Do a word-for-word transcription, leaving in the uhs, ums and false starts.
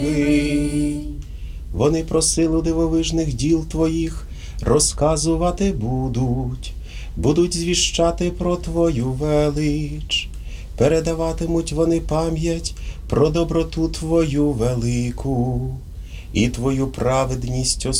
Вони про силу дивовижних діл твоїх розказувати будуть, будуть звіщати про твою велич. Передаватимуть вони пам'ять про доброту твою велику і твою праведність